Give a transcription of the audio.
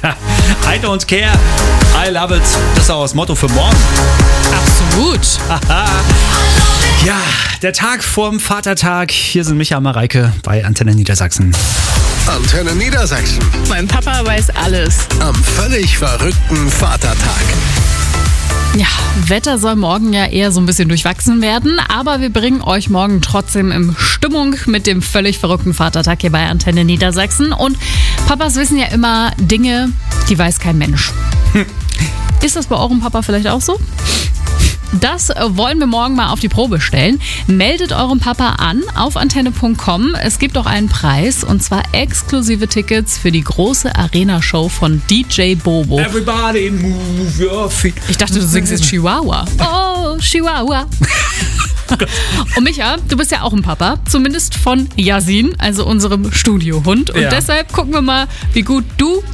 I don't care, I love it. Das ist auch das Motto für morgen. Absolut. Ja, der Tag vorm Vatertag. Hier sind Micha und Mareike bei Antenne Niedersachsen. Antenne Niedersachsen. Mein Papa weiß alles. Am völlig verrückten Vatertag. Ja, Wetter soll morgen ja eher so ein bisschen durchwachsen werden, aber wir bringen euch morgen trotzdem in Stimmung mit dem völlig verrückten Vatertag hier bei Antenne Niedersachsen. Und Papas wissen ja immer Dinge, die weiß kein Mensch. Ist das bei eurem Papa vielleicht auch so? Das wollen wir morgen mal auf die Probe stellen. Meldet eurem Papa an auf antenne.com. Es gibt auch einen Preis und zwar exklusive Tickets für die große Arena-Show von DJ Bobo. Everybody move your feet. Ich dachte, du singst jetzt Chihuahua. Oh, Chihuahua. Und Micha, du bist ja auch ein Papa, zumindest von Yasin, also unserem Studiohund. Und Ja. deshalb gucken wir mal, wie gut du